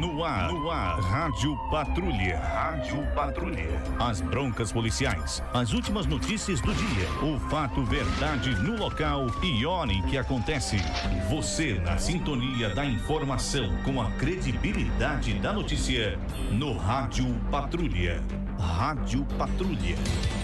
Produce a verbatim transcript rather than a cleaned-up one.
no ar, no ar, Rádio Patrulha. Rádio Patrulha. As broncas policiais, as últimas notícias do dia, o fato, verdade no local e hora em que acontece. Você na sintonia da informação com a credibilidade da notícia no Rádio Patrulha. Rádio Patrulha.